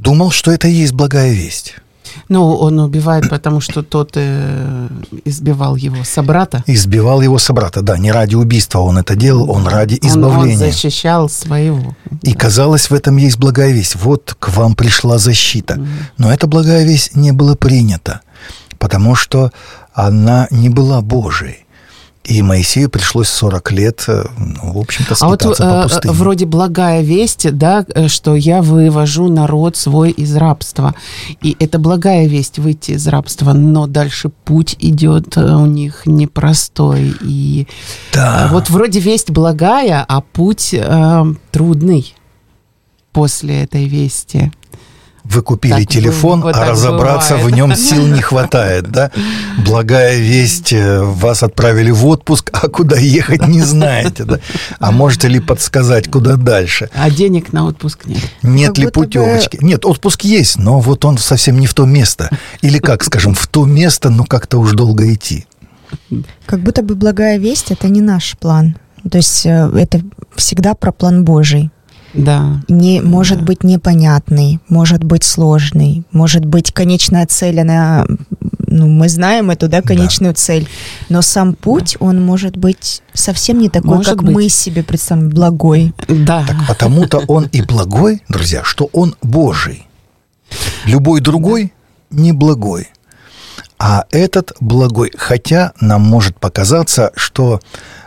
Думал, что это и есть благая весть. Ну, он убивает, потому что тот избивал его собрата. Избивал его собрата, да. Не ради убийства он это делал, он ради избавления. Он защищал своего. И казалось, в этом есть благая весть. Вот к вам пришла защита. Но эта благая весть не была принята, потому что она не была Божией. И Моисею пришлось 40 лет, в общем-то, скитаться по пустыне. Вроде благая весть, да, что я вывожу народ свой из рабства. И это благая весть выйти из рабства, но дальше путь идет у них непростой. И да. Вот вроде весть благая, а путь трудный после этой вести. Вы купили телефон, а разобраться в нем сил не хватает, да? Благая весть, вас отправили в отпуск, а куда ехать не знаете, да? А можете ли подсказать, куда дальше? А денег на отпуск нет. Нет ли путевочки? Нет, отпуск есть, но вот он совсем не в то место. Или как, скажем, в то место, но как-то уж долго идти. Как будто бы благая весть — это не наш план. То есть это всегда про план Божий. Да. Может быть непонятный, может быть сложный, может быть конечная цель, она, мы знаем эту, конечную цель, но сам путь, он может быть совсем не такой, может как быть. Мы себе представляем, благой. Да. Так потому-то он и благой, друзья, что он Божий. Любой другой не благой, а этот благой. Хотя нам может показаться, что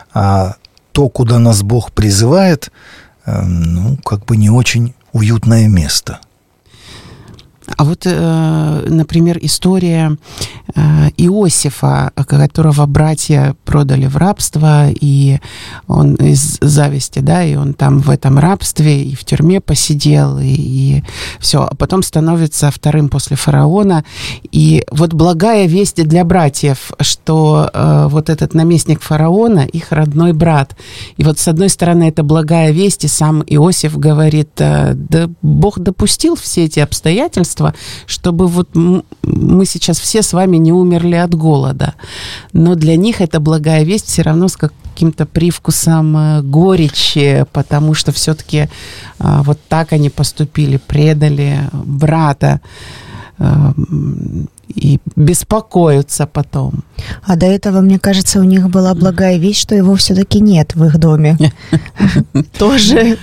то, куда нас Бог призывает, как бы не очень уютное место. А вот, например, история Иосифа, которого братья продали в рабство, и он из зависти, и он там в этом рабстве и в тюрьме посидел, и все. А потом становится вторым после фараона. И вот благая весть для братьев, что вот этот наместник фараона, их родной брат. И вот с одной стороны это благая весть, и сам Иосиф говорит, да Бог допустил все эти обстоятельства, чтобы вот мы сейчас все с вами не умерли от голода. Но для них эта благая весть все равно с каким-то привкусом горечи, потому что все-таки вот так они поступили, предали брата и беспокоятся потом. А до этого, мне кажется, у них была благая весть, что его все-таки нет в их доме. Тоже.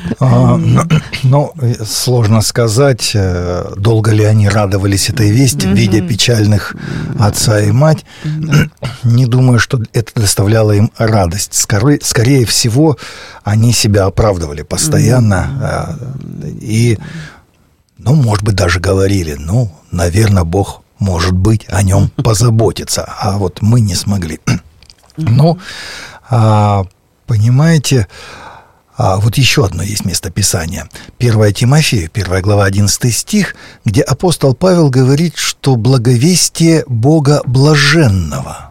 Сложно сказать, долго ли они радовались этой вести, видя печальных отца и мать. Не думаю, что это доставляло им радость. Скорее всего, они себя оправдывали постоянно. И, может быть, даже говорили, наверное, Бог, может быть, о нем позаботиться, а вот мы не смогли. Понимаете, вот еще одно есть местописание. 1 Тимофею, 1 глава, 11 стих, где апостол Павел говорит, что благовестие Бога блаженного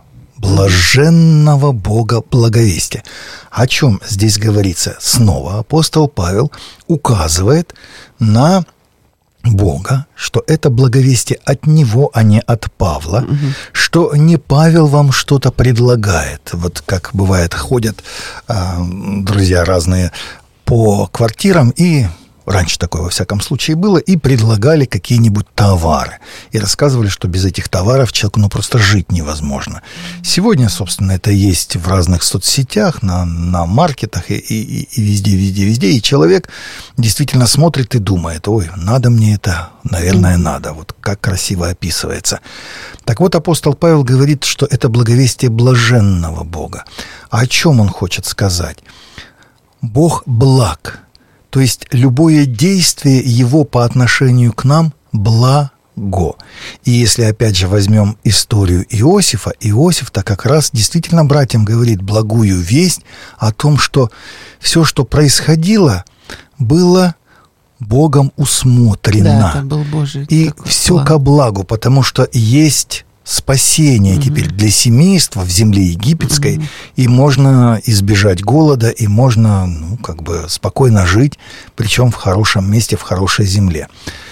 Бога благовестия. О чем здесь говорится? Снова апостол Павел указывает на Бога, что это благовестие от Него, а не от Павла, что не Павел вам что-то предлагает. Вот как бывает, ходят друзья разные по квартирам и... Раньше такое, во всяком случае, было, и предлагали какие-нибудь товары. И рассказывали, что без этих товаров человеку просто жить невозможно. Сегодня, собственно, это есть в разных соцсетях, на маркетах и везде. И человек действительно смотрит и думает, надо мне это, наверное, надо. Вот как красиво описывается. Так вот, апостол Павел говорит, что это благовестие блаженного Бога. А о чем он хочет сказать? Бог благ. То есть любое действие Его по отношению к нам благо. И если опять же возьмем историю Иосифа, Иосиф-то как раз действительно братьям говорит благую весть о том, что все, что происходило, было Богом усмотрено. Да, это был Божий и все план. Ко благу, потому что есть спасение теперь для семейства в земле египетской, и можно избежать голода, и можно, спокойно жить, причем в хорошем месте, в хорошей земле.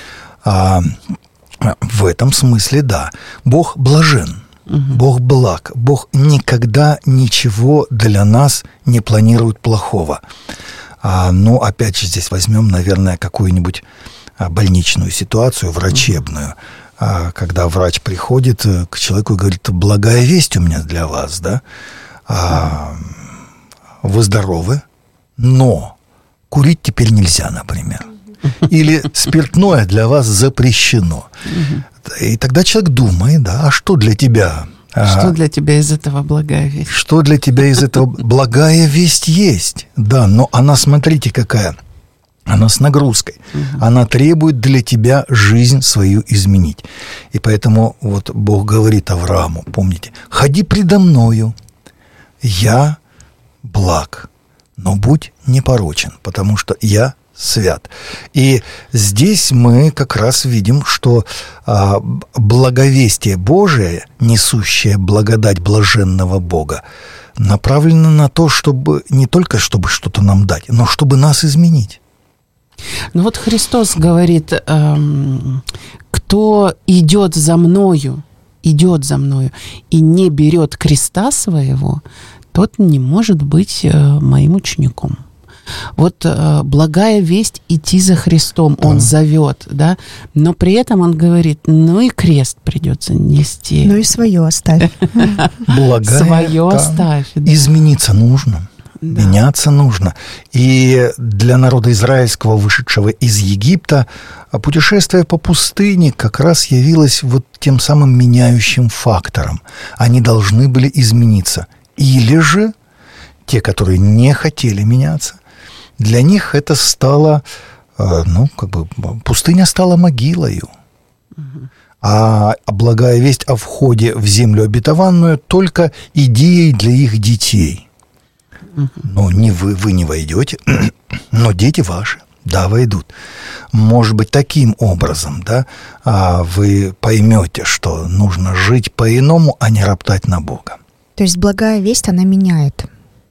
В этом смысле, да. Бог блажен, Бог благ, Бог никогда ничего для нас не планирует плохого. Опять же, здесь возьмем, наверное, какую-нибудь больничную ситуацию, врачебную, когда врач приходит к человеку и говорит: благая весть у меня для вас, да, вы здоровы, но курить теперь нельзя, например. Или спиртное для вас запрещено. И тогда человек думает, да, а что для тебя? Что для тебя из этого благая весть? Что для тебя из этого благая весть есть? Да, но она, смотрите, какая. Она с нагрузкой. Она требует для тебя жизнь свою изменить. И поэтому вот Бог говорит Аврааму, помните: «Ходи предо мною, я благ, но будь непорочен, потому что я свят». И здесь мы как раз видим, что благовестие Божие, несущее благодать блаженного Бога, направлено на то, чтобы не только чтобы что-то нам дать, но чтобы нас изменить. Ну вот Христос говорит: кто идет за мною и не берет креста своего, тот не может быть моим учеником. Вот благая весть — идти за Христом, Он зовет, да, но при этом Он говорит: ну и крест придется нести. Ну и свое оставь. Свое оставь. Измениться нужно. Да. Меняться нужно. И для народа израильского, вышедшего из Египта, путешествие по пустыне как раз явилось вот тем самым меняющим фактором. Они должны были измениться. Или же те, которые не хотели меняться, для них это стало, пустыня стала могилою. А благая весть о входе в землю обетованную только идеей для их детей. Но не вы не войдете, но дети ваши, да, войдут. Может быть, таким образом, да, вы поймете, что нужно жить по-иному, а не роптать на Бога. То есть благая весть, она меняет?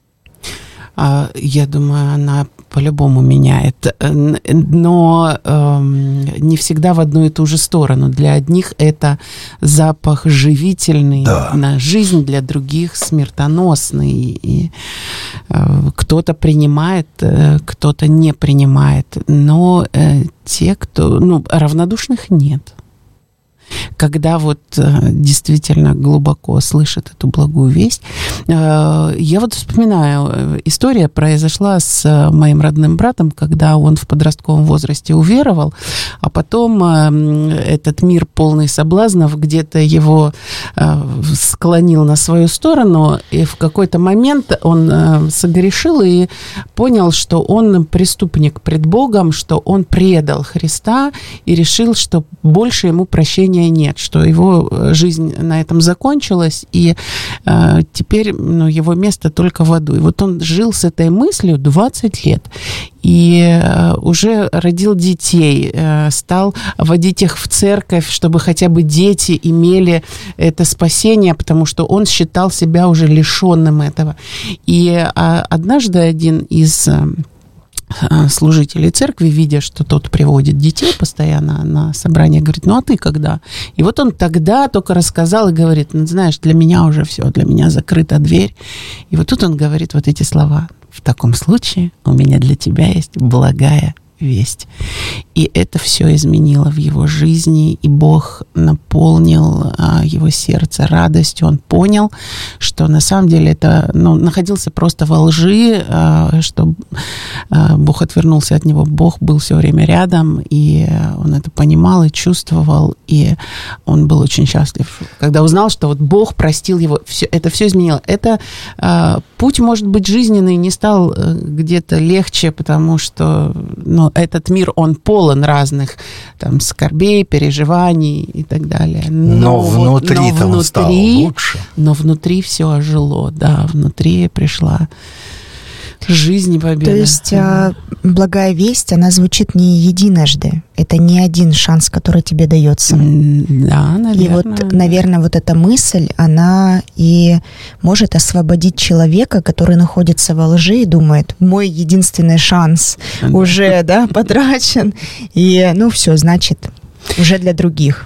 Я думаю, она по-любому меняет, но не всегда в одну и ту же сторону. Для одних это запах живительный на жизнь, для других смертоносный. И кто-то принимает, кто-то не принимает, но те, кто... равнодушных нет. Когда вот действительно глубоко слышит эту благую весть. Я вот вспоминаю, история произошла с моим родным братом, когда он в подростковом возрасте уверовал, а потом этот мир полный соблазнов где-то его склонил на свою сторону, и в какой-то момент он согрешил и понял, что он преступник пред Богом, что он предал Христа и решил, что больше ему прощения нет, что его жизнь на этом закончилась, и теперь его место только в аду. И вот он жил с этой мыслью 20 лет, и уже родил детей, стал водить их в церковь, чтобы хотя бы дети имели это спасение, потому что он считал себя уже лишенным этого. И однажды один из служителей церкви, видя, что тот приводит детей постоянно на собрание, говорит: ну а ты когда? И вот он тогда только рассказал и говорит: ну знаешь, для меня уже все, для меня закрыта дверь. И вот тут он говорит вот эти слова: в таком случае у меня для тебя есть благая весть. И это все изменило в его жизни, и Бог наполнил его сердце радостью. Он понял, что на самом деле это, находился просто во лжи, что Бог отвернулся от него. Бог был все время рядом, и он это понимал и чувствовал, и он был очень счастлив, когда узнал, что вот Бог простил его. Это все изменило. Это путь, может быть, жизненный не стал где-то легче, потому что этот мир, он полон разных там скорбей, переживаний и так далее. Но внутри стало лучше. Но внутри все ожило, да, внутри пришла жизнь и победа. То есть благая весть, она звучит не единожды. Это не один шанс, который тебе дается. Да, наверное. И вот, наверное, вот эта мысль, она и может освободить человека, который находится во лжи и думает: мой единственный шанс уже, потрачен. И, все, значит, уже для других.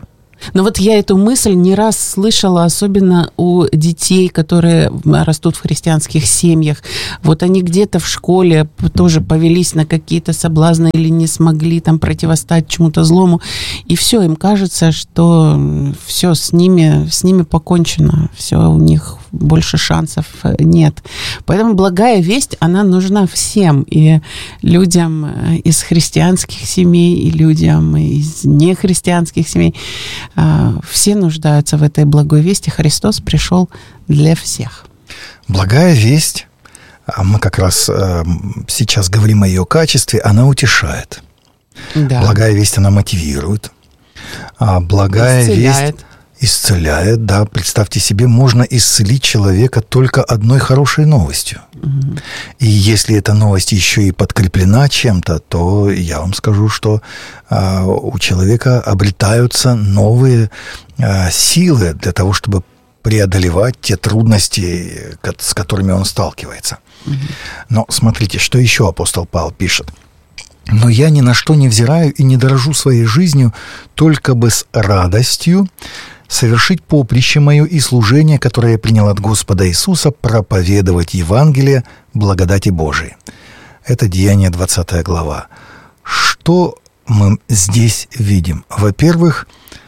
Но вот я эту мысль не раз слышала, особенно у детей, которые растут в христианских семьях. Вот они где-то в школе тоже повелись на какие-то соблазны или не смогли там противостать чему-то злому. И все, им кажется, что все с ними покончено, все, у них больше шансов нет. Поэтому благая весть, она нужна всем, и людям из христианских семей, и людям из нехристианских семей. Все нуждаются в этой благой вести. Христос пришел для всех. Благая весть, мы как раз сейчас говорим о ее качестве, она утешает. Да. Благая весть, она мотивирует. Благая весть исцеляет, да. Представьте себе, можно исцелить человека только одной хорошей новостью. Угу. И если эта новость еще и подкреплена чем-то, то я вам скажу, что у человека обретаются новые силы для того, чтобы преодолевать те трудности, с которыми он сталкивается. Угу. Но смотрите, что еще апостол Павел пишет. «Но я ни на что не взираю и не дорожу своей жизнью, только бы с радостью совершить поприще мое и служение, которое я принял от Господа Иисуса, проповедовать Евангелие благодати Божией». Это Деяния 20 глава. Что мы здесь видим? Во-первых,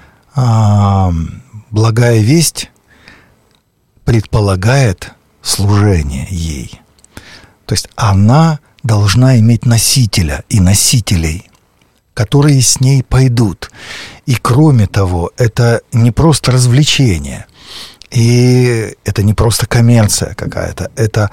благая весть предполагает служение ей. То есть она должна иметь носителя и носителей, которые с ней пойдут. И кроме того, это не просто развлечение, и это не просто коммерция какая-то, это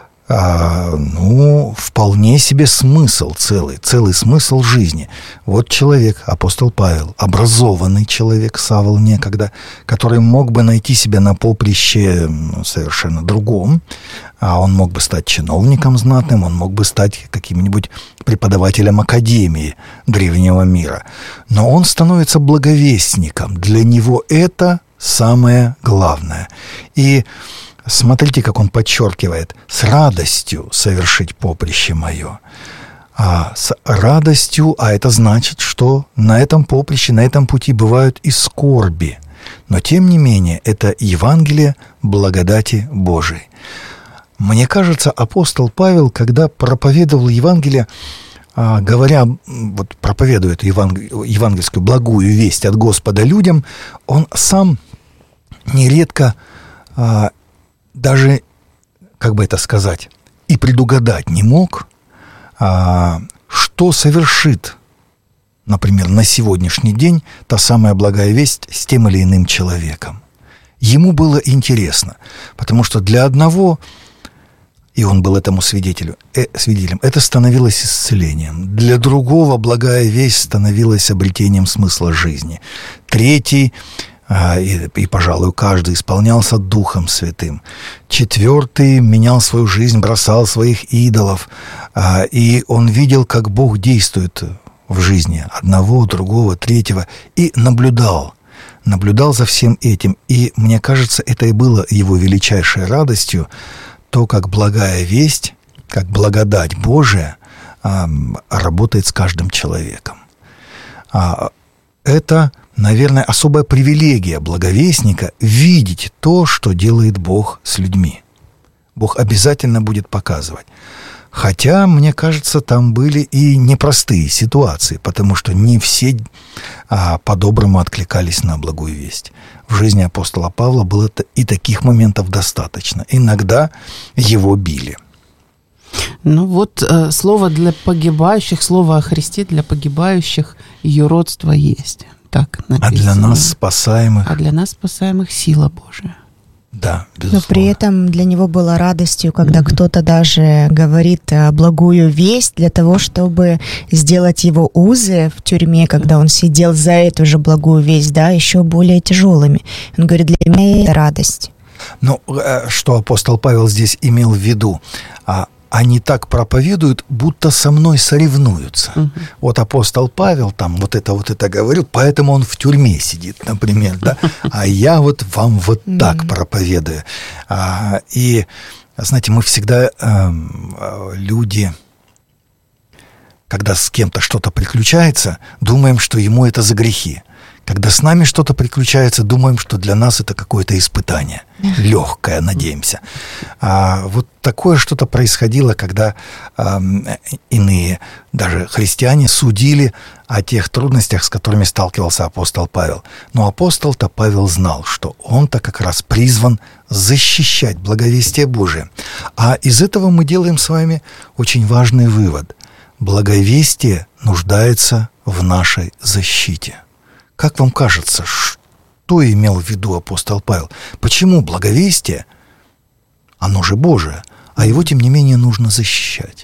вполне себе смысл целый смысл жизни. Вот человек, апостол Павел, образованный человек, Савл некогда, который мог бы найти себя на поприще совершенно другом, он мог бы стать чиновником знатным, он мог бы стать каким-нибудь преподавателем академии древнего мира. Но он становится благовестником. Для него это самое главное. И смотрите, как он подчеркивает: с радостью совершить поприще мое. С радостью, это значит, что на этом поприще, на этом пути бывают и скорби. Но тем не менее, это Евангелие благодати Божией. Мне кажется, апостол Павел, когда проповедовал Евангелие, проповедует евангельскую благую весть от Господа людям, он сам нередко даже, как бы это сказать, и предугадать не мог, что совершит, например, на сегодняшний день та самая благая весть с тем или иным человеком. Ему было интересно, потому что для одного, и он был этому свидетелем, это становилось исцелением. Для другого благая весть становилась обретением смысла жизни. Третий, и, пожалуй, каждый исполнялся Духом Святым. Четвертый менял свою жизнь, бросал своих идолов, и он видел, как Бог действует в жизни одного, другого, третьего, и наблюдал за всем этим. И, мне кажется, это и было его величайшей радостью, то, как благая весть, как благодать Божия работает с каждым человеком. Это, наверное, особая привилегия благовестника — видеть то, что делает Бог с людьми. Бог обязательно будет показывать. Хотя, мне кажется, там были и непростые ситуации, потому что не все по-доброму откликались на благую весть. В жизни апостола Павла было и таких моментов достаточно. Иногда его били. Слово для погибающих, слово о Христе для погибающих, юродство есть. Так написано. А для нас спасаемых сила Божия. Да, безусловно. Но при этом для него было радостью, когда кто-то даже говорит благую весть для того, чтобы сделать его узы в тюрьме, когда он сидел за эту же благую весть, еще более тяжелыми. Он говорит, для меня это радость. Что апостол Павел здесь имел в виду? Они так проповедуют, будто со мной соревнуются. Uh-huh. Вот апостол Павел там вот это говорил, поэтому он в тюрьме сидит, например, да? А я вам так проповедую. И, знаете, мы всегда, люди, когда с кем-то что-то приключается, думаем, что ему это за грехи. Когда с нами что-то приключается, думаем, что для нас это какое-то испытание. Легкое, надеемся. Вот такое что-то происходило, когда иные, даже христиане, судили о тех трудностях, с которыми сталкивался апостол Павел. Но апостол-то Павел знал, что он-то как раз призван защищать благовестие Божие. А из этого мы делаем с вами очень важный вывод. Благовестие нуждается в нашей защите. Как вам кажется, что имел в виду апостол Павел? Почему благовестие, оно же Божие, а его, тем не менее, нужно защищать?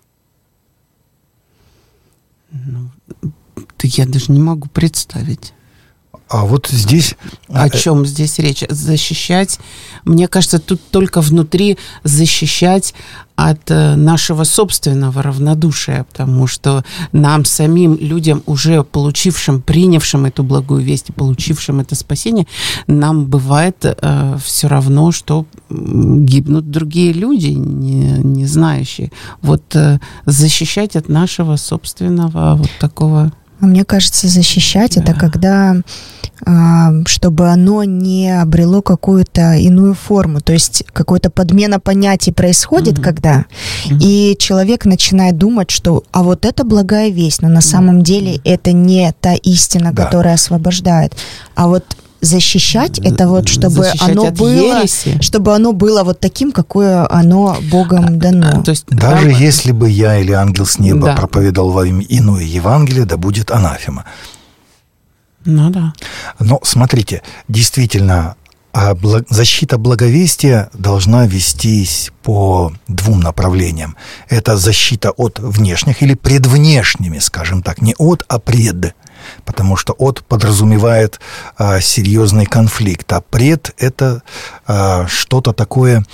Я даже не могу представить. А вот здесь... О чем здесь речь? Защищать, мне кажется, тут только внутри защищать от нашего собственного равнодушия, потому что нам самим, людям, уже получившим, принявшим эту благую весть и получившим это спасение, нам бывает все равно, что гибнут другие люди, не знающие. Вот защищать от нашего собственного вот такого... Мне кажется, защищать это когда, чтобы оно не обрело какую-то иную форму, то есть какая-то подмена понятий происходит, когда, и человек начинает думать, что а вот это благая весть, но на самом деле это не та истина, которая освобождает, а вот защищать это вот, чтобы оно было, чтобы оно было вот таким, какое оно Богом дано. То есть, даже если бы я или ангел с неба проповедовал вам иное Евангелие, да будет анафема. Ну да. Но смотрите, действительно, защита благовестия должна вестись по двум направлениям. Это защита от внешних или предвнешними, скажем так, не от, а пред. Потому что от подразумевает серьезный конфликт, а пред – это что-то такое,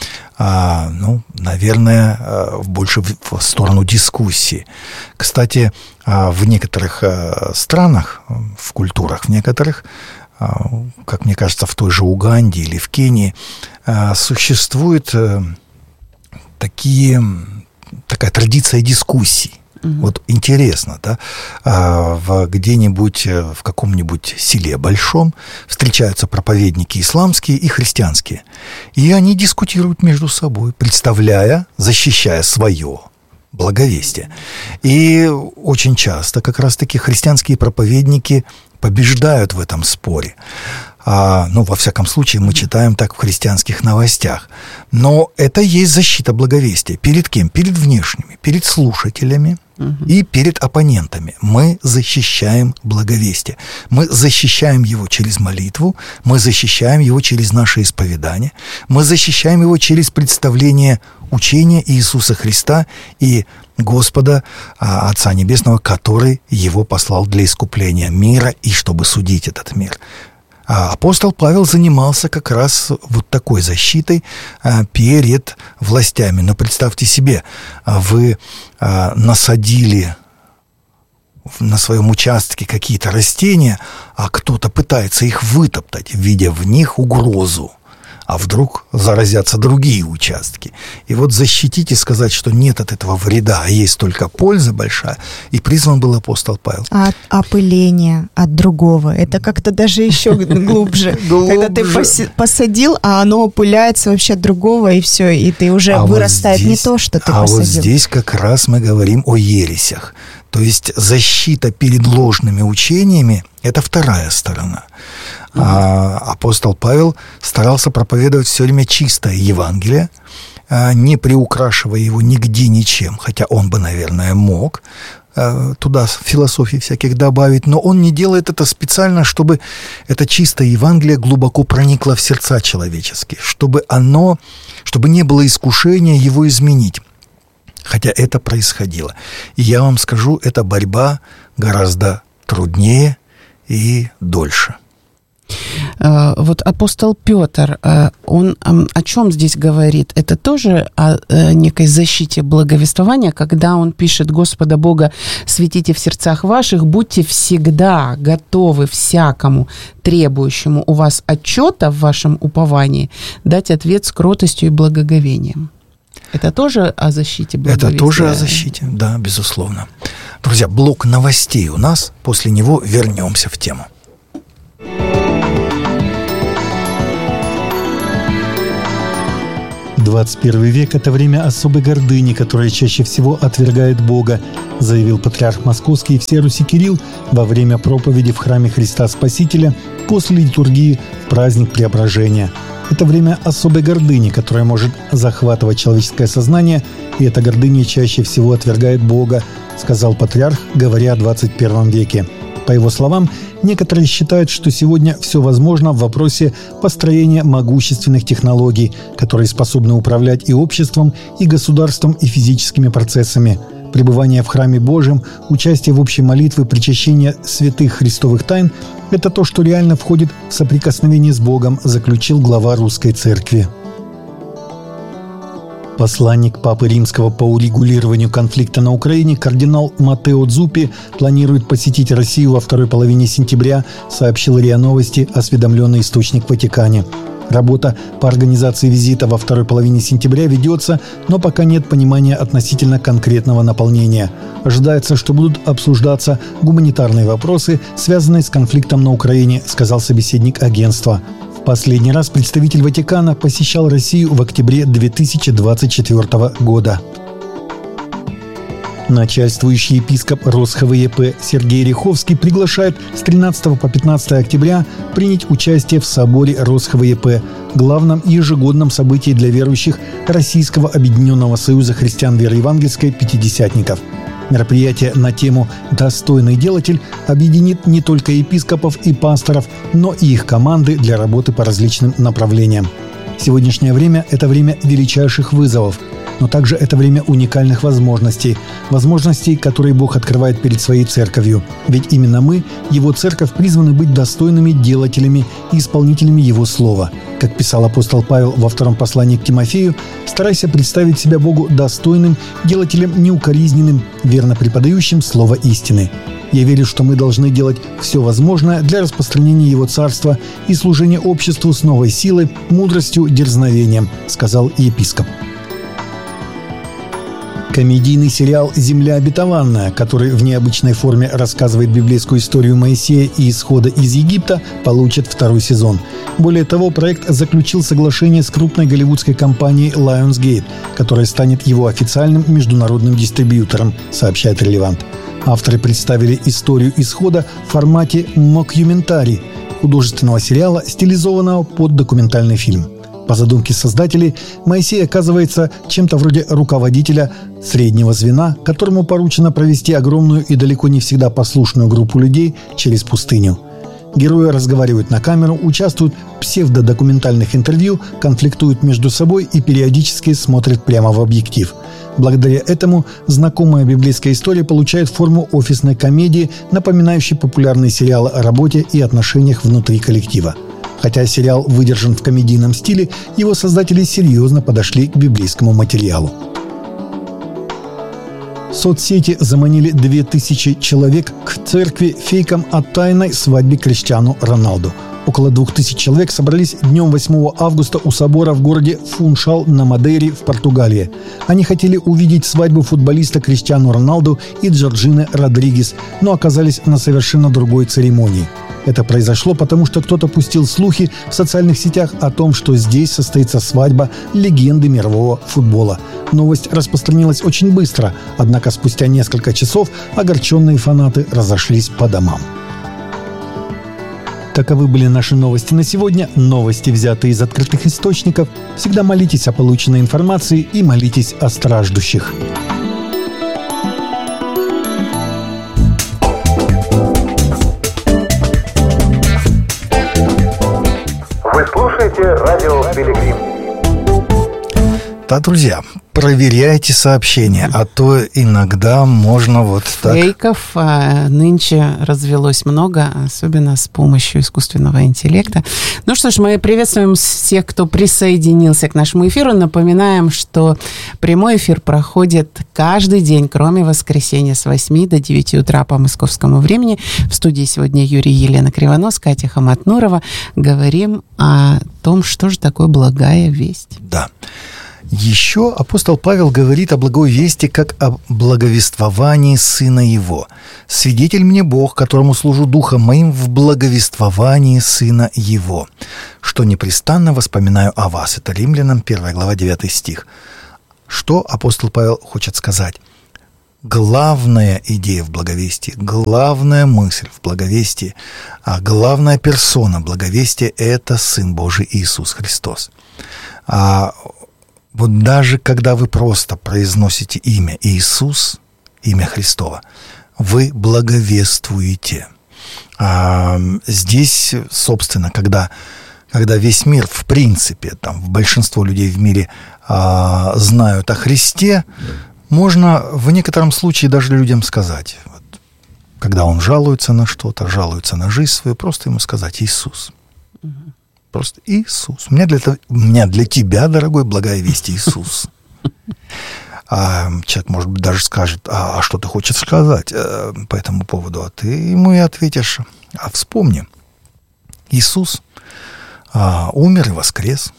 наверное, больше в сторону дискуссии. Кстати, в некоторых странах, в культурах, в некоторых, как мне кажется, в той же Уганде или в Кении, существует такая традиция дискуссий. Вот интересно, да, где-нибудь в каком-нибудь селе большом встречаются проповедники исламские и христианские, и они дискутируют между собой, защищая свое благовестие. И очень часто как раз-таки христианские проповедники побеждают в этом споре. Во всяком случае, мы читаем так в христианских новостях. Но это есть защита благовестия. Перед кем? Перед внешними, перед слушателями и перед оппонентами. Мы защищаем благовестие. Мы защищаем его через молитву, мы защищаем его через наше исповедание, мы защищаем его через представление учения Иисуса Христа и Господа, Отца Небесного, который его послал для искупления мира и чтобы судить этот мир. Апостол Павел занимался как раз вот такой защитой перед властями. Но представьте себе, вы насадили на своем участке какие-то растения, а кто-то пытается их вытоптать, видя в них угрозу. А вдруг заразятся другие участки. И вот защитить и сказать, что нет от этого вреда, а есть только польза большая, и призван был апостол Павел. А опыление от другого, это как-то даже еще глубже. Когда ты посадил, а оно опыляется вообще от другого, и все, и ты уже вырастает не то, что ты посадил. А вот здесь как раз мы говорим о ересях. То есть защита перед ложными учениями – это вторая сторона. Апостол Павел старался проповедовать все время чистое Евангелие, не приукрашивая его нигде ничем, хотя он бы, наверное, мог туда философий всяких добавить, но он не делает это специально, чтобы это чистое Евангелие глубоко проникло в сердца человеческие, чтобы не было искушения его изменить. Хотя это происходило. И я вам скажу, эта борьба гораздо труднее и дольше. Вот апостол Петр, он о чем здесь говорит? Это тоже о некой защите благовествования, когда он пишет: «Господа Бога светите в сердцах ваших, будьте всегда готовы всякому требующему у вас отчета в вашем уповании дать ответ с кротостью и благоговением». Это тоже о защите благовестия? Это тоже о защите, да, безусловно. Друзья, блок новостей у нас, после него вернемся в тему. 21 век – это время особой гордыни, которая чаще всего отвергает Бога, заявил патриарх Московский и всей Руси Кирилл во время проповеди в храме Христа Спасителя после литургии в праздник Преображения. Это время особой гордыни, которая может захватывать человеческое сознание, и эта гордыня чаще всего отвергает Бога, сказал патриарх, говоря о 21 веке. По его словам, некоторые считают, что сегодня все возможно в вопросе построения могущественных технологий, которые способны управлять и обществом, и государством, и физическими процессами. Пребывание в храме Божьем, участие в общей молитве, причащение святых христовых тайн – это то, что реально входит в соприкосновение с Богом, заключил глава Русской Церкви. Посланник Папы Римского по урегулированию конфликта на Украине кардинал Маттео Дзуппи планирует посетить Россию во второй половине сентября, сообщил РИА Новости осведомленный источник в Ватикане. Работа по организации визита во второй половине сентября ведется, но пока нет понимания относительно конкретного наполнения. Ожидается, что будут обсуждаться гуманитарные вопросы, связанные с конфликтом на Украине, сказал собеседник агентства. В последний раз представитель Ватикана посещал Россию в октябре 2024 года. Начальствующий епископ РосХВЕП Сергей Риховский приглашает с 13 по 15 октября принять участие в соборе РосХВЕП, главном ежегодном событии для верующих Российского объединенного союза христиан веры евангельской пятидесятников. Мероприятие на тему «Достойный делатель» объединит не только епископов и пасторов, но и их команды для работы по различным направлениям. Сегодняшнее время – это время величайших вызовов, но также это время уникальных возможностей, которые Бог открывает перед своей церковью. Ведь именно мы, Его церковь, призваны быть достойными делателями и исполнителями Его слова. Как писал апостол Павел во втором послании к Тимофею, старайся представить себя Богу достойным, делателем неукоризненным, верно преподающим слово истины. Я верю, что мы должны делать все возможное для распространения Его Царства и служения обществу с новой силой, мудростью, дерзновением, сказал епископ. Комедийный сериал «Земля обетованная», который в необычной форме рассказывает библейскую историю Моисея и исхода из Египта, получит второй сезон. Более того, проект заключил соглашение с крупной голливудской компанией Lionsgate, которая станет его официальным международным дистрибьютором, сообщает «Релевант». Авторы представили историю исхода в формате мокюментари, художественного сериала, стилизованного под документальный фильм. По задумке создателей, Моисей оказывается чем-то вроде руководителя среднего звена, которому поручено провести огромную и далеко не всегда послушную группу людей через пустыню. Герои разговаривают на камеру, участвуют в псевдодокументальных интервью, конфликтуют между собой и периодически смотрят прямо в объектив. Благодаря этому знакомая библейская история получает форму офисной комедии, напоминающей популярные сериалы о работе и отношениях внутри коллектива. Хотя сериал выдержан в комедийном стиле, его создатели серьезно подошли к библейскому материалу. Соцсети заманили 2000 человек к церкви фейком о тайной свадьбе Криштиану Роналду. Около 2000 человек собрались днем 8 августа у собора в городе Фуншал на Мадейре в Португалии. Они хотели увидеть свадьбу футболиста Криштиану Роналду и Джорджины Родригес, но оказались на совершенно другой церемонии. Это произошло потому, что кто-то пустил слухи в социальных сетях о том, что здесь состоится свадьба легенды мирового футбола. Новость распространилась очень быстро, однако спустя несколько часов огорченные фанаты разошлись по домам. Таковы были наши новости на сегодня. Новости, взятые из открытых источников. Всегда молитесь о полученной информации и молитесь о страждущих. Вы слушаете радио «Пилигрим». Да, друзья, проверяйте сообщения, а то иногда можно вот так... Фейков нынче развелось много, особенно с помощью искусственного интеллекта. Ну что ж, мы приветствуем всех, кто присоединился к нашему эфиру. Напоминаем, что прямой эфир проходит каждый день, кроме воскресенья, с 8 до 9 утра по московскому времени. В студии сегодня Юрий и Елена Кривонос, Катя Хаматнурова. Говорим о том, что же такое благая весть. Да. Еще апостол Павел говорит о благой вести как о благовествовании Сына Его. «Свидетель мне Бог, которому служу Духом Моим в благовествовании Сына Его, что непрестанно воспоминаю о вас». Это Римлянам 1 глава 9 стих. Что апостол Павел хочет сказать? Главная идея в благовестии, главная мысль в благовестии, а главная персона благовестия – это Сын Божий Иисус Христос. Вот даже когда вы просто произносите имя Иисус, имя Христово, вы благовествуете. Здесь, собственно, когда весь мир, в принципе, там, большинство людей в мире знают о Христе, можно в некотором случае даже людям сказать, вот, когда он жалуется на что-то, жалуется на жизнь свою, просто ему сказать «Иисус». Просто «Иисус». У меня для тебя, дорогой, благая весть Иисус. Человек, может быть, даже скажет: а что ты хочешь сказать по этому поводу? А ты ему и ответишь: вспомни, Иисус умер и воскрес.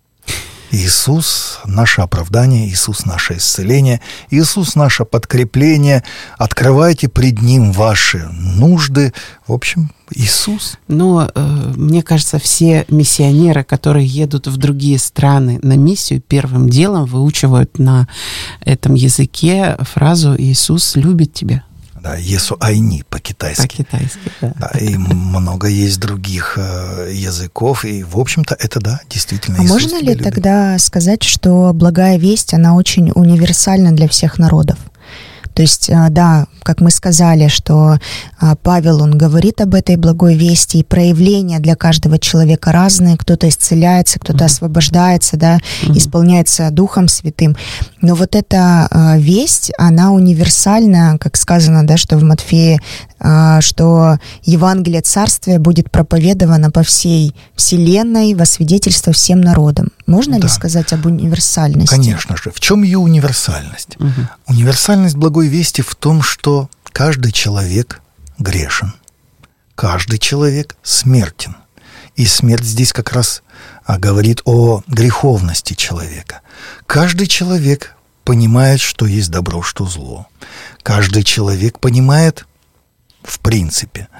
Иисус – наше оправдание, Иисус – наше исцеление, Иисус – наше подкрепление. Открывайте пред Ним ваши нужды. В общем, Иисус. Но мне кажется, все миссионеры, которые едут в другие страны на миссию, первым делом выучивают на этом языке фразу «Иисус любит тебя». Да, «Есу айни» по-китайски. По-китайски, да. Да, и много есть других языков, и, в общем-то, это, да, действительно Иисус. А Иисус можно ли любит. тогда сказать, что благая весть, она очень универсальна для всех народов? То есть, да, как мы сказали, что Павел, он говорит об этой благой вести, и проявления для каждого человека разные. Кто-то исцеляется, кто-то освобождается, да, исполняется Духом Святым. Но вот эта весть, она универсальна, как сказано, да, что в Матфея, что Евангелие Царствия будет проповедовано по всей вселенной во свидетельство всем народам. Можно ли сказать об универсальности? Конечно же. В чем ее универсальность? Универсальность благой вести в том, что каждый человек грешен, каждый человек смертен. И смерть здесь как раз говорит о греховности человека. Каждый человек понимает, что есть добро, что зло. Каждый человек понимает, в принципе,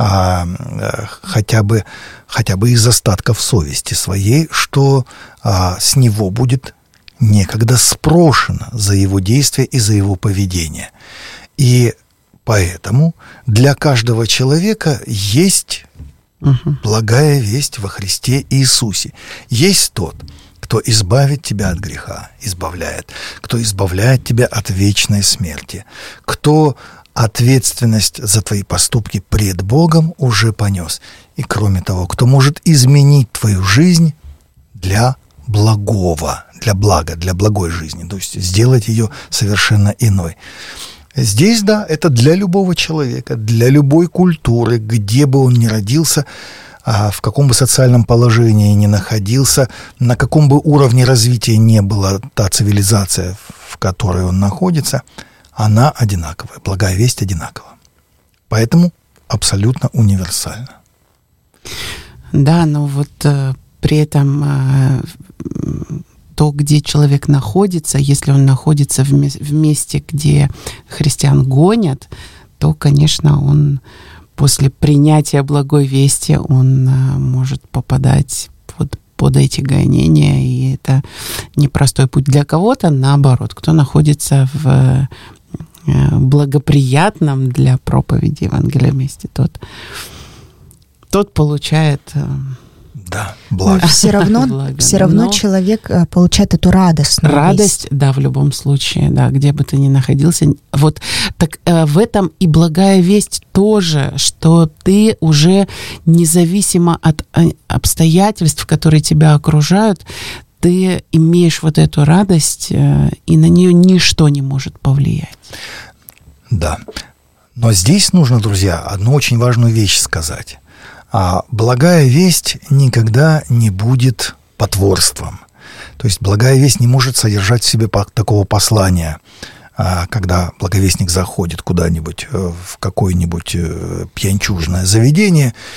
хотя бы из остатков совести своей, что с него будет некогда спрошено за его действия и за его поведение. И поэтому для каждого человека есть благая весть во Христе Иисусе. Есть тот, кто избавит тебя от греха, избавляет, кто избавляет тебя от вечной смерти, кто ответственность за твои поступки пред Богом уже понес. И кроме того, кто может изменить твою жизнь для благого, для блага, для благой жизни, то есть сделать ее совершенно иной. Здесь, да, это для любого человека, для любой культуры, где бы он ни родился, в каком бы социальном положении ни находился, на каком бы уровне развития не была та цивилизация, в которой он находится, она одинаковая, благая весть одинакова. Поэтому абсолютно универсальна. Да, но вот при этом то, где человек находится, если он находится в месте, где христиан гонят, то, конечно, он после принятия благой вести, он может попадать под эти гонения, и это непростой путь для кого-то, наоборот, кто находится в благоприятном для проповеди Евангелия месте, тот получает... Да, благо. Все равно человек получает эту радостную радость, весть. Да, в любом случае, да, где бы ты ни находился. Вот так в этом и благая весть тоже, что ты уже независимо от обстоятельств, которые тебя окружают, ты имеешь вот эту радость, и на нее ничто не может повлиять. Да. Но здесь нужно, друзья, одну очень важную вещь сказать. Благая весть никогда не будет потворством. То есть благая весть не может содержать в себе такого послания, когда благовестник заходит куда-нибудь в какое-нибудь пьянчужное заведение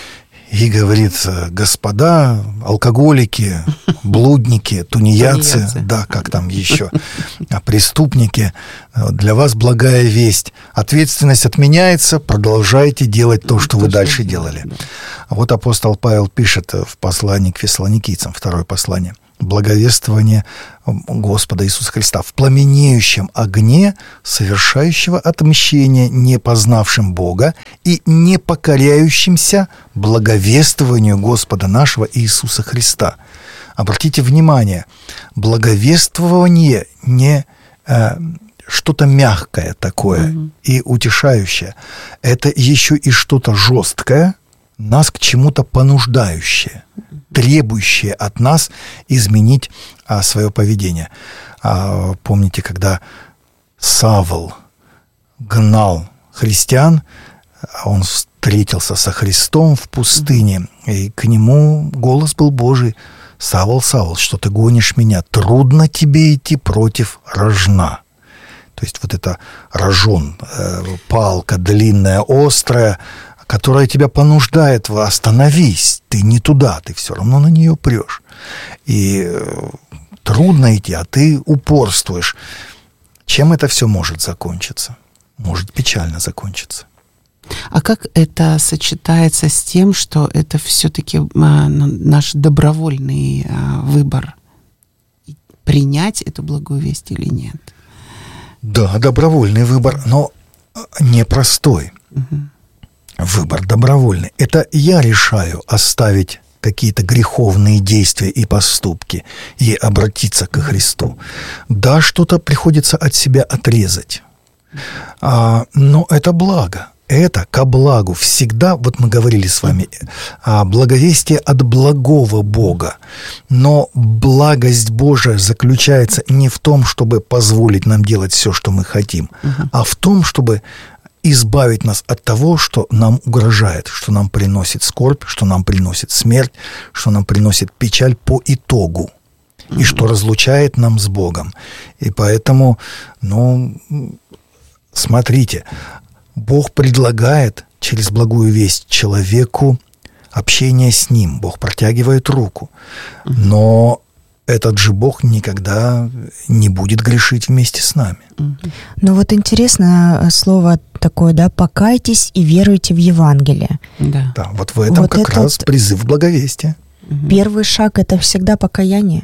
и говорит: господа алкоголики, блудники, тунеядцы, да, как там еще, преступники, для вас благая весть. Ответственность отменяется, продолжайте делать то, что вы дальше делали. А вот апостол Павел пишет в послании к фессалоникийцам, 2 послание: благовествование Господа Иисуса Христа в пламенеющем огне, совершающего отмщение не познавшим Бога и не покоряющимся благовествованию Господа нашего Иисуса Христа. Обратите внимание, благовествование не что-то мягкое такое и утешающее. Это еще и что-то жесткое, нас к чему-то понуждающее, требующее от нас изменить свое поведение. Помните, когда Савл гнал христиан, он встретился со Христом в пустыне, и к нему голос был Божий: «Савл, Савл, что ты гонишь меня? Трудно тебе идти против рожна». То есть вот это рожон, палка длинная, острая, которая тебя понуждает: остановись, ты не туда, ты все равно на нее прешь. И трудно идти, а ты упорствуешь. Чем это все может закончиться? Может печально закончиться. А как это сочетается с тем, что это все-таки наш добровольный выбор? Принять эту благую весть или нет? Да, добровольный выбор, но непростой. Выбор добровольный. Это я решаю оставить какие-то греховные действия и поступки и обратиться ко Христу. Да, что-то приходится от себя отрезать. Но это благо. Это ко благу. Всегда, вот мы говорили с вами, благовестие от благого Бога. Но благость Божия заключается не в том, чтобы позволить нам делать все, что мы хотим, а в том, чтобы избавить нас от того, что нам угрожает, что нам приносит скорбь, что нам приносит смерть, что нам приносит печаль по итогу, и что разлучает нам с Богом. И поэтому, смотрите, Бог предлагает через благую весть человеку общение с Ним. Бог протягивает руку. Но этот же Бог никогда не будет грешить вместе с нами. Ну вот интересно слово такое, да, покайтесь и веруйте в Евангелие. Да, вот в этом вот как раз призыв благовестия. Первый шаг — это всегда покаяние.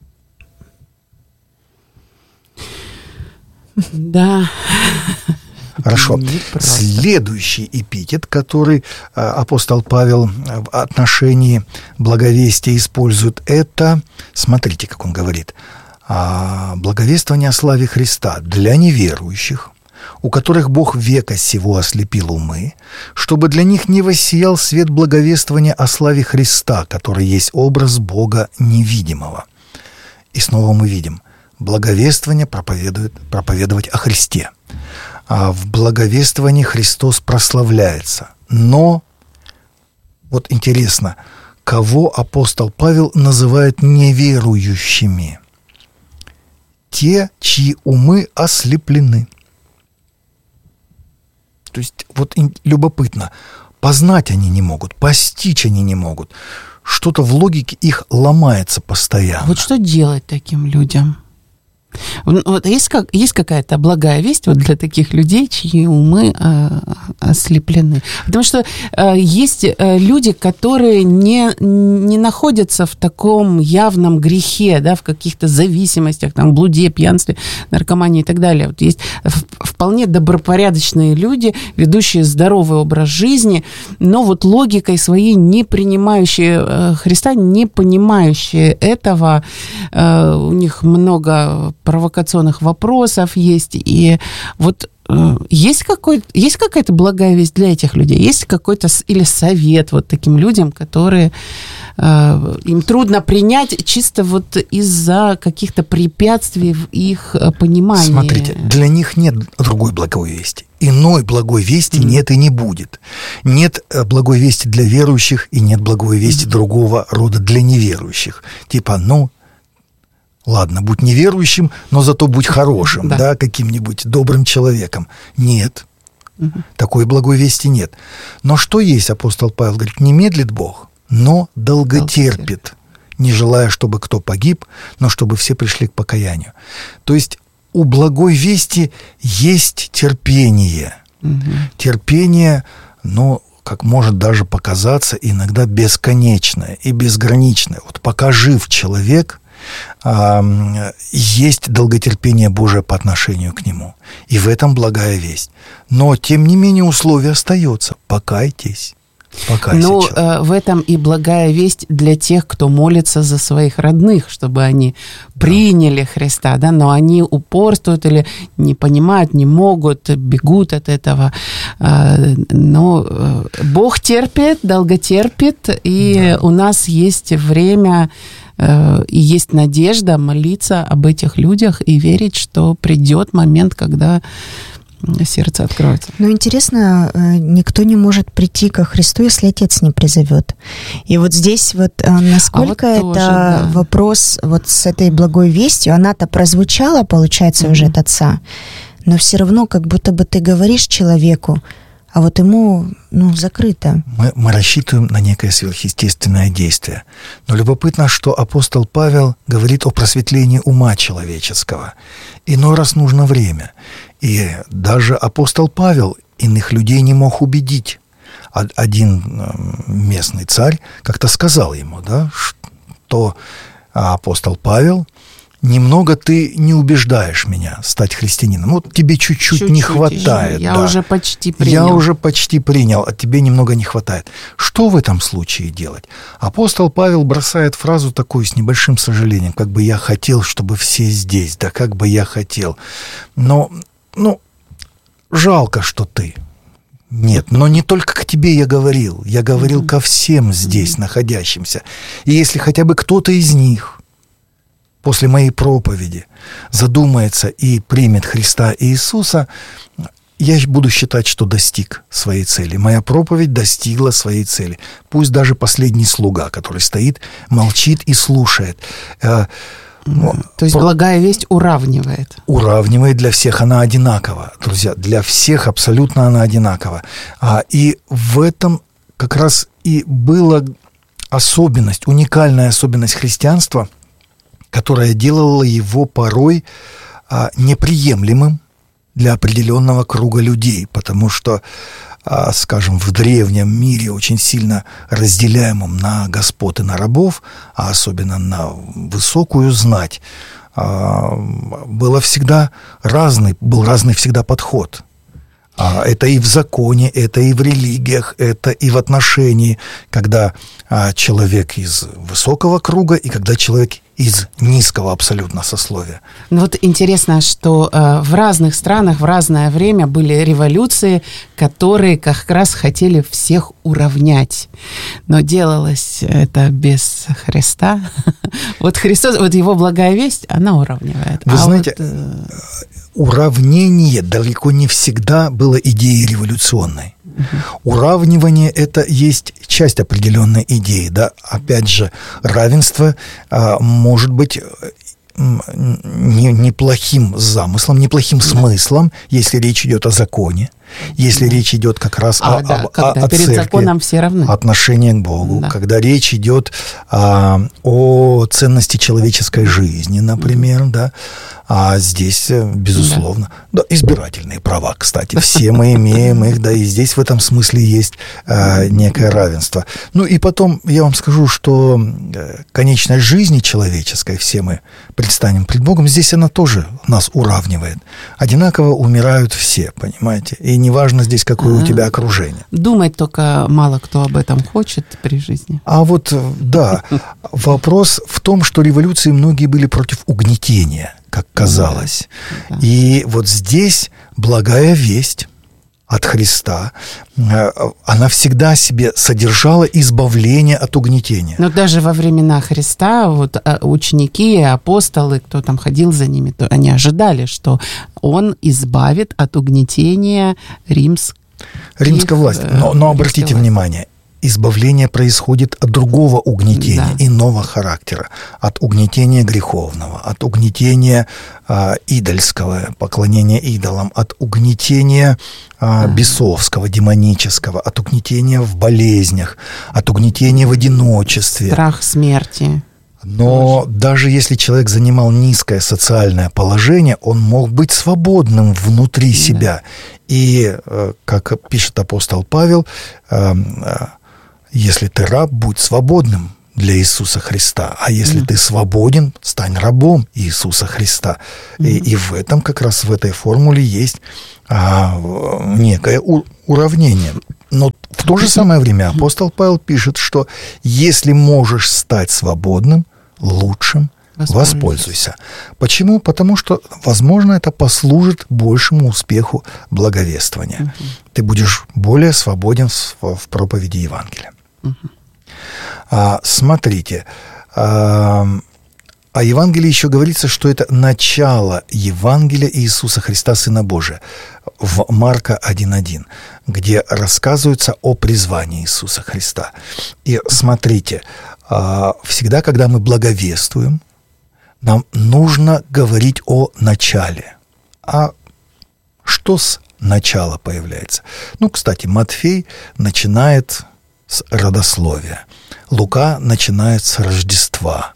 Да. Хорошо. Следующий эпитет, который апостол Павел в отношении благовестия использует, это, смотрите, как он говорит: благовествование о славе Христа для неверующих, у которых Бог века сего ослепил умы, чтобы для них не воссиял свет благовествования о славе Христа, который есть образ Бога невидимого. И снова мы видим: благовествование проповедовать о Христе. А в благовествовании Христос прославляется. Но, вот интересно, кого апостол Павел называет неверующими? Те, чьи умы ослеплены. То есть, вот любопытно, познать они не могут, постичь они не могут. Что-то в логике их ломается постоянно. Вот что делать таким людям? Вот есть какая-то благая весть вот для таких людей, чьи умы ослеплены. Потому что есть люди, которые не находятся в таком явном грехе, да, в каких-то зависимостях, там, блуде, пьянстве, наркомании и так далее. Вот есть вполне добропорядочные люди, ведущие здоровый образ жизни, но вот логикой своей не принимающие Христа, не понимающие этого. У них много провокационных вопросов есть. И вот есть какая-то благая весть для этих людей? Есть какой-то или совет вот таким людям, которые им трудно принять чисто вот из-за каких-то препятствий в их понимании? Смотрите, для них нет другой благой вести. Иной благой вести нет и не будет. Нет благой вести для верующих и нет благой вести другого рода для неверующих. Типа, ладно, будь неверующим, но зато будь хорошим, да, каким-нибудь добрым человеком. Нет. Такой благой вести нет. Но что есть, апостол Павел говорит, не медлит Бог, но долготерпит, не желая, чтобы кто погиб, но чтобы все пришли к покаянию. То есть у благой вести есть терпение. Терпение, как может даже показаться, иногда бесконечное и безграничное. Вот пока жив человек, есть долготерпение Божие по отношению к нему. И в этом благая весть. Но, тем не менее, условие остается. Покайтесь. Но в этом и благая весть для тех, кто молится за своих родных, чтобы они приняли Христа, да, но они упорствуют или не понимают, не могут, бегут от этого. Но Бог терпит, долготерпит, и у нас есть время и есть надежда молиться об этих людях и верить, что придет момент, когда сердце откроется. Но интересно, никто не может прийти ко Христу, если Отец не призовет. И вот здесь насколько это вопрос с этой благой вестью, она-то прозвучала, получается, уже от Отца, но все равно как будто бы ты говоришь человеку, а вот ему, закрыто. Мы рассчитываем на некое сверхъестественное действие. Но любопытно, что апостол Павел говорит о просветлении ума человеческого. Иной раз нужно время. И даже апостол Павел иных людей не мог убедить. Один местный царь как-то сказал ему, что апостол Павел: немного ты не убеждаешь меня стать христианином. Вот тебе чуть-чуть не хватает. Я уже почти принял. А тебе немного не хватает. Что в этом случае делать? Апостол Павел бросает фразу такую с небольшим сожалением: как бы я хотел, чтобы все здесь, да как бы я хотел. Но, жалко, что ты. Нет, но не только к тебе я говорил ко всем здесь находящимся. И если хотя бы кто-то из них после моей проповеди задумается и примет Христа Иисуса, я буду считать, что достиг своей цели. Моя проповедь достигла своей цели. Пусть даже последний слуга, который стоит, молчит и слушает. То есть благая весть уравнивает. Уравнивает, для всех она одинакова. Друзья, для всех абсолютно она одинакова. И в этом как раз и была особенность, уникальная особенность христианства, которая делала его порой неприемлемым для определенного круга людей, потому что, скажем, в древнем мире, очень сильно разделяемом на господ и на рабов, а особенно на высокую знать, был разный всегда подход. Это и в законе, это и в религиях, это и в отношении, когда человек из высокого круга и когда человек из низкого абсолютно сословия. Вот интересно, что в разных странах в разное время были революции, которые как раз хотели всех уравнять. Но делалось это без Христа. Вот Христос, вот его благая весть, она уравнивает. Вы знаете, уравнение далеко не всегда было идеей революционной. Уравнивание – это есть часть определенной идеи. Да? Опять же, равенство может быть неплохим замыслом, неплохим смыслом, если речь идет о законе, если речь идет как раз о перед церкви, законом все равны. Отношении к Богу, когда речь идет о ценности человеческой жизни, например, да. А здесь, безусловно, избирательные права, кстати, все мы имеем их, да, и здесь в этом смысле есть некое равенство. И потом я вам скажу, что конечность жизни человеческой, все мы предстанем пред Богом, здесь она тоже нас уравнивает. Одинаково умирают все, понимаете, и неважно здесь, какое у тебя окружение. Думать только мало кто об этом хочет при жизни. Вопрос в том, что революции многие были против угнетения, как казалось. Да. И вот здесь благая весть от Христа, она всегда в себе содержала избавление от угнетения. Но даже во времена Христа ученики, апостолы, кто там ходил за ними, то они ожидали, что он избавит от угнетения римской власти. Но обратите внимание, избавление происходит от другого угнетения, Да. иного характера, от угнетения греховного, от угнетения идольского, поклонения идолам, от угнетения бесовского, демонического, от угнетения в болезнях, от угнетения в одиночестве. Страх смерти. Но даже если человек занимал низкое социальное положение, он мог быть свободным внутри себя. И, как пишет апостол Павел, если ты раб, будь свободным для Иисуса Христа. А если ты свободен, стань рабом Иисуса Христа. И в этом, как раз в этой формуле есть некое уравнение. Но в то же самое время апостол Павел пишет, что если можешь стать свободным, лучшим воспользуйся. Почему? Потому что, возможно, это послужит большему успеху благовествования. Ты будешь более свободен в проповеди Евангелия. Смотрите, о Евангелии еще говорится, что это начало Евангелия Иисуса Христа, Сына Божия, в Марка 1:1, где рассказывается о призвании Иисуса Христа. И смотрите, всегда, когда мы благовествуем, нам нужно говорить о начале. А что с начала появляется? Кстати, Матфей начинает с родословия, Лука начинает с Рождества,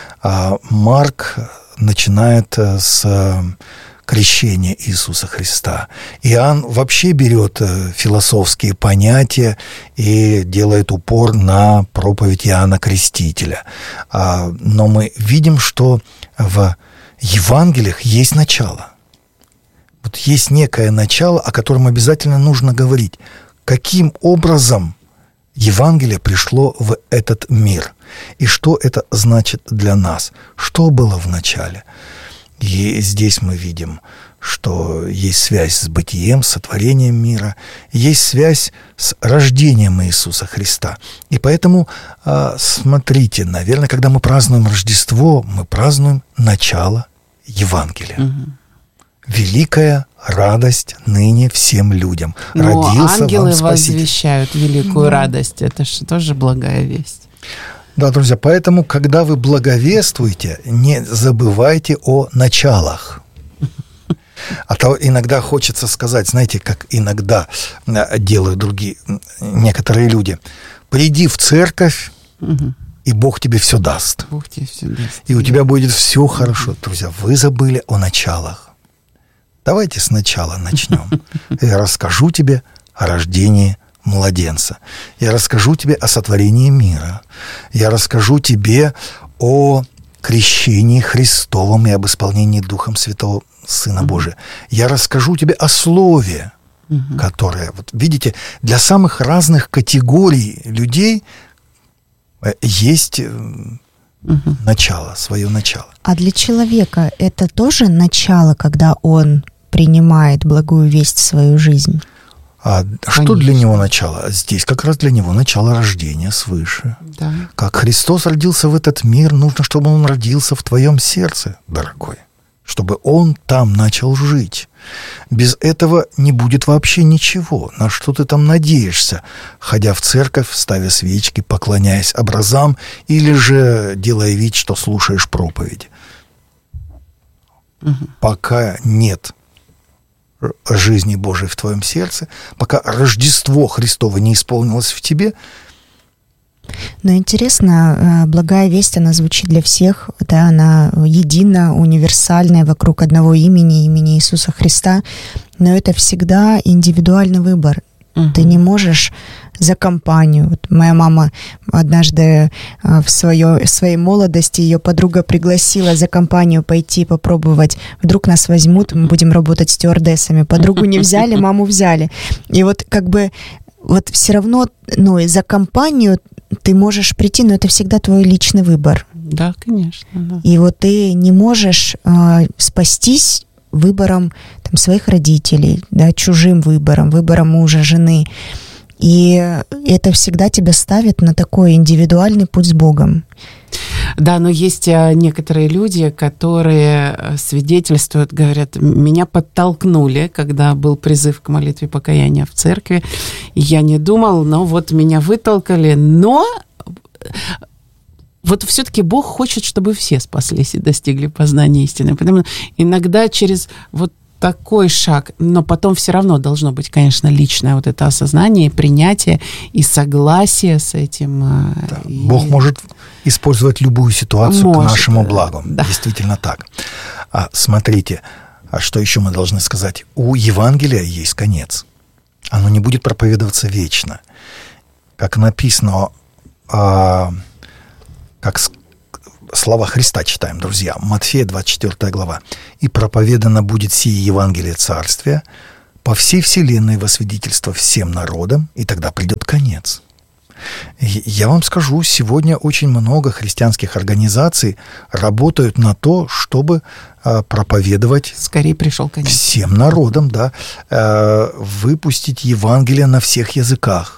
Марк начинает с крещения Иисуса Христа. Иоанн вообще берет философские понятия и делает упор на проповедь Иоанна Крестителя. Но мы видим, что в Евангелиях есть начало. Вот есть некое начало, о котором обязательно нужно говорить. Каким образом Евангелие пришло в этот мир? И что это значит для нас? Что было в начале? И здесь мы видим, что есть связь с бытием, с сотворением мира, есть связь с рождением Иисуса Христа. И поэтому, смотрите, наверное, когда мы празднуем Рождество, мы празднуем начало Евангелия. Великая радость ныне всем людям. Но Родился ангелы вам Спаситель. возвещают великую радость. Это же тоже благая весть. Да, друзья, поэтому, когда вы благовествуете, не забывайте о началах. А то иногда хочется сказать, знаете, как иногда делают некоторые люди. Приди в церковь, и Бог тебе все даст. Бог тебе все даст. И у тебя будет все хорошо. Друзья, вы забыли о началах. Давайте сначала начнем. Я расскажу тебе о рождении младенца. Я расскажу тебе о сотворении мира. Я расскажу тебе о крещении Христовом и об исполнении Духом Святого Сына Божия. Я расскажу тебе о Слове, которое, вот видите, для самых разных категорий людей есть начало, свое начало. А для человека это тоже начало, когда он принимает благую весть в свою жизнь? Что для него начало? Здесь как раз для него начало рождения свыше. Да. Как Христос родился в этот мир, нужно, чтобы Он родился в твоем сердце, дорогой. Чтобы Он там начал жить. Без этого не будет вообще ничего. На что ты там надеешься, ходя в церковь, ставя свечки, поклоняясь образам, или же делая вид, что слушаешь проповедь. Пока нет жизни Божией в твоем сердце, пока Рождество Христово не исполнилось в тебе. Но интересно, благая весть, она звучит для всех, да, она едина, универсальная, вокруг одного имени Иисуса Христа, но это всегда индивидуальный выбор. Ты не можешь за компанию. Вот моя мама однажды в своей молодости, ее подруга пригласила за компанию пойти попробовать. Вдруг нас возьмут, мы будем работать стюардессами. Подругу не взяли, маму взяли. И вот как бы вот все равно, за компанию ты можешь прийти, но это всегда твой личный выбор. Да, конечно. Да. И вот ты не можешь спастись выбором своих родителей, да, чужим выбором мужа, жены. И это всегда тебя ставит на такой индивидуальный путь с Богом. Да, но есть некоторые люди, которые свидетельствуют, говорят, меня подтолкнули, когда был призыв к молитве покаяния в церкви. Я не думал, но вот меня вытолкали. Но вот все-таки Бог хочет, чтобы все спаслись и достигли познания истины. Потому что иногда через вот такой шаг, но потом все равно должно быть, конечно, личное вот это осознание, принятие и согласие с этим. Да. Бог может использовать любую ситуацию к нашему благу. Да. Действительно так. Смотрите, что еще мы должны сказать? У Евангелия есть конец. Оно не будет проповедоваться вечно. Как написано, как слова Христа читаем, друзья. Матфея, 24 глава. «И проповедано будет сие Евангелие Царствия по всей вселенной во свидетельство всем народам, и тогда придет конец». Я вам скажу, сегодня очень много христианских организаций работают на то, чтобы проповедовать скорее пришел конец. Всем народам, да, выпустить Евангелие на всех языках.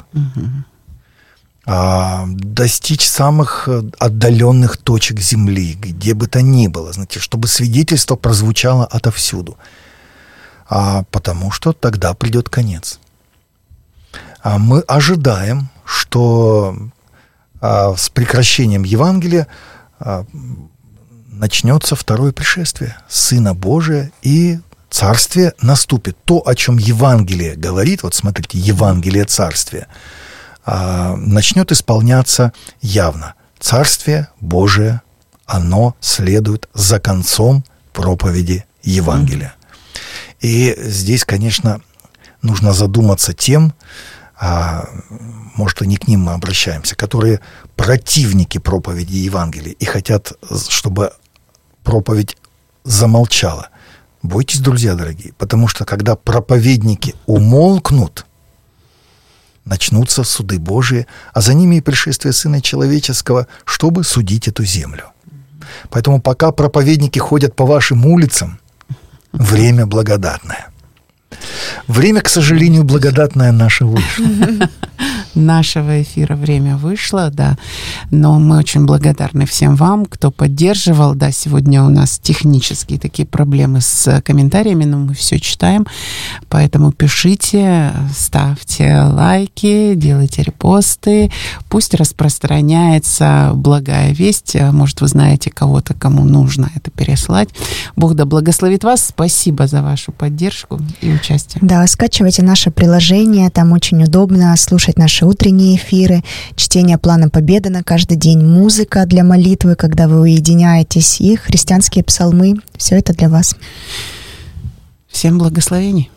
Достичь самых отдаленных точек земли, где бы то ни было, знаете, чтобы свидетельство прозвучало отовсюду. Потому что тогда придет конец. Мы ожидаем, что с прекращением Евангелия начнется второе пришествие Сына Божия, и Царствие наступит. То, о чем Евангелие говорит, вот смотрите, Евангелие Царствия, начнет исполняться явно. Царствие Божие, оно следует за концом проповеди Евангелия. И здесь, конечно, нужно задуматься тем, может, и не к ним мы обращаемся, которые противники проповеди Евангелия и хотят, чтобы проповедь замолчала. Бойтесь, друзья дорогие, потому что когда проповедники умолкнут, начнутся суды Божии, а за ними и пришествие Сына Человеческого, чтобы судить эту землю. Поэтому пока проповедники ходят по вашим улицам, время благодатное. Время, к сожалению, благодатное наше вышло. Нашего эфира время вышло, да. Но мы очень благодарны всем вам, кто поддерживал. Да, сегодня у нас технические такие проблемы с комментариями, но мы все читаем. Поэтому пишите, ставьте лайки, делайте репосты. Пусть распространяется благая весть. Может, вы знаете кого-то, кому нужно это переслать. Бог да благословит вас. Спасибо за вашу поддержку и участие. Да, скачивайте наше приложение. Там очень удобно слушать наши утренние эфиры, чтение плана Победы на каждый день, музыка для молитвы, когда вы уединяетесь, и христианские псалмы. Все это для вас. Всем благословений.